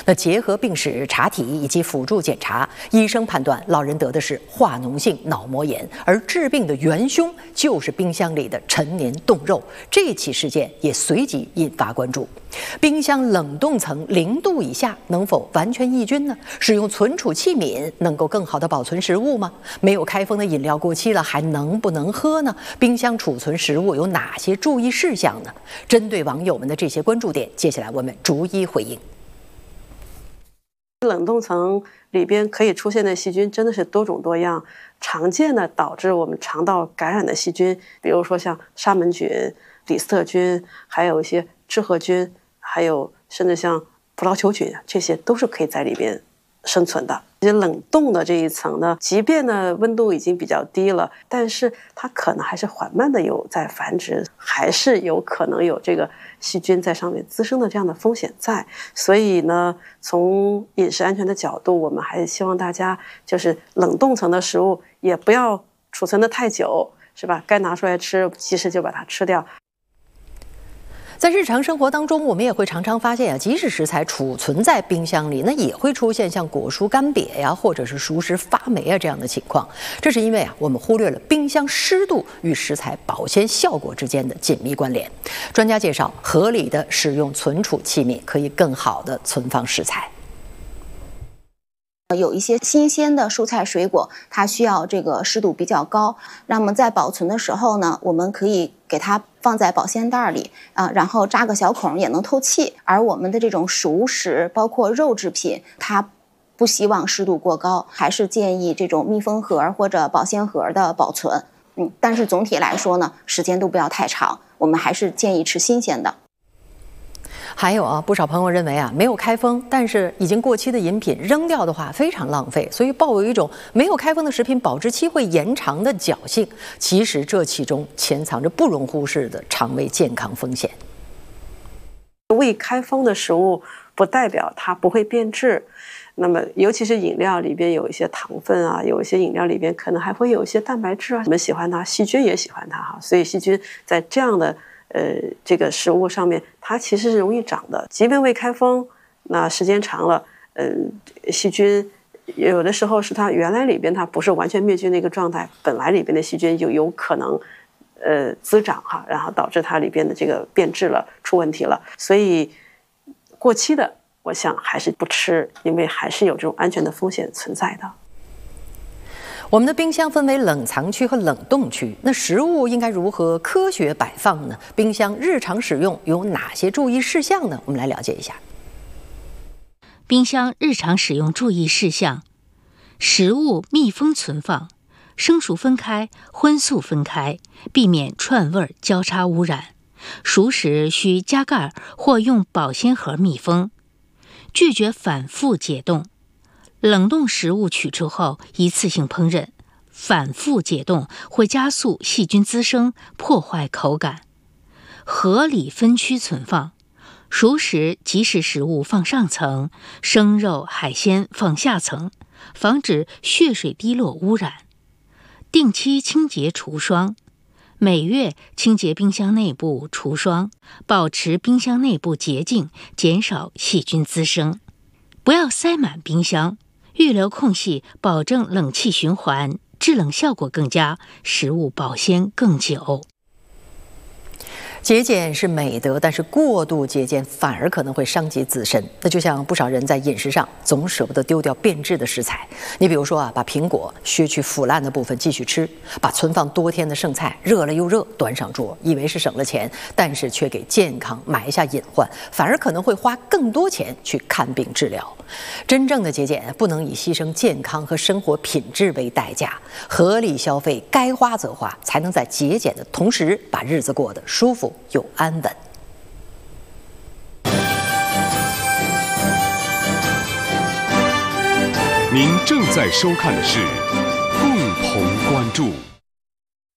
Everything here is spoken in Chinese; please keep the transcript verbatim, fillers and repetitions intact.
那结合病史、查体以及辅助检查，医生判断老人得的是化脓性脑膜炎，而致病的元凶就是冰箱里的陈年冻肉。这起事件也随即引发关注。冰箱冷冻层零度以下能否完全抑菌呢？使用存储器皿能够更好地保存食物吗？没有开封的饮料过期了，还能不能喝呢？冰箱储存食物有哪些注意事项呢？针对网友们的这些关注点，接下来我们逐一回应。 冷冻层里边可以出现的细菌真的是多种多样，常见的导致我们肠道感染的细菌，比如说像沙门菌、李斯特菌，还有一些致褐菌，还有甚至像葡萄球菌，这些都是可以在里边生存的。这些冷冻的这一层呢，即便呢温度已经比较低了，但是它可能还是缓慢的有在繁殖，还是有可能有这个细菌在上面滋生的这样的风险在。所以呢，从饮食安全的角度，我们还是希望大家就是冷冻层的食物也不要储存的太久，是吧？该拿出来吃，及时就把它吃掉。 在日常生活当中，我们也会常常发现啊，即使食材储存在冰箱里，那也会出现像果蔬干瘪呀，或者是熟食发霉啊这样的情况。这是因为啊，我们忽略了冰箱湿度与食材保鲜效果之间的紧密关联。专家介绍，合理的使用存储器皿，可以更好的存放食材。 有一些新鲜的蔬菜水果，它需要这个湿度比较高。那么在保存的时候呢，我们可以给它放在保鲜袋里啊，然后扎个小孔也能透气。而我们的这种熟食，包括肉制品，它不希望湿度过高，还是建议这种密封盒或者保鲜盒的保存。嗯，但是总体来说呢，时间都不要太长，我们还是建议吃新鲜的。 还有啊，不少朋友认为啊，没有开封但是已经过期的饮品扔掉的话非常浪费，所以抱有一种没有开封的食品保质期会延长的侥幸。其实这其中潜藏着不容忽视的肠胃健康风险。 未开封的食物不代表它不会变质，那么尤其是饮料里边有一些糖分啊，有一些饮料里边可能还会有一些蛋白质啊，我们喜欢它，细菌也喜欢它哈，所以细菌在这样的呃，这个食物上面，它其实是容易长的。即便未开封，那时间长了，嗯、呃，细菌有的时候是它原来里边它不是完全灭菌的一个状态，本来里边的细菌就有可能呃滋长哈，然后导致它里边的这个变质了，出问题了。所以过期的，我想还是不吃，因为还是有这种安全的风险存在的。 我们的冰箱分为冷藏区和冷冻区，那食物应该如何科学摆放呢？冰箱日常使用有哪些注意事项呢？我们来了解一下。 冰箱日常使用注意事项：食物密封存放，生熟分开，荤素分开，避免串味交叉污染。熟食需加盖或用保鲜盒密封，拒绝反复解冻。冷冻食物取出后一次性烹饪，反复解冻会加速细菌滋生，破坏口感。合理分区存放，熟食、即食食物放上层，生肉、海鲜放下层，防止血水滴落污染。定期清洁除霜，每月清洁冰箱内部除霜，保持冰箱内部洁净，减少细菌滋生。不要塞满冰箱，预留空隙，保证冷气循环，制冷效果更佳，食物保鲜更久。 节俭是美德，但是过度节俭反而可能会伤及自身。那就像不少人在饮食上总舍不得丢掉变质的食材。你比如说啊，把苹果削去腐烂的部分继续吃，把存放多天的剩菜热了又热端上桌，以为是省了钱，但是却给健康埋下隐患，反而可能会花更多钱去看病治疗。真正的节俭不能以牺牲健康和生活品质为代价，合理消费，该花则花，才能在节俭的同时把日子过得舒服又安稳。 您正在收看的是《共同关注》。